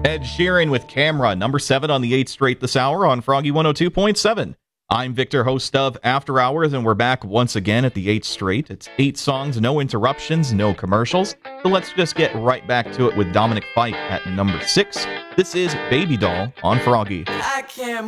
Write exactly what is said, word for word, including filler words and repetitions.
Ed Sheeran with Camera, number seven on the eighth straight this hour on Froggy one oh two point seven. I'm Victor, host of After Hours, and we're back once again at the eighth straight. It's eight songs, no interruptions, no commercials. So let's just get right back to it with Dominic Fike at number six. This is Baby Doll on Froggy. I can't